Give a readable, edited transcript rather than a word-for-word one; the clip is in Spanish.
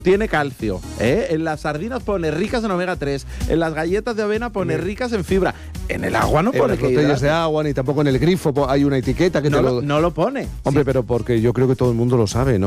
tiene calcio, ¿eh? En las sardinas pone ricas en omega 3, en las galletas de avena pone ricas en fibra. En el agua no pone en que las botellas hidrate. de agua, ni tampoco en el grifo hay una etiqueta que No te lo pone. Hombre, Sí. pero porque yo creo que todo el mundo lo sabe, ¿no?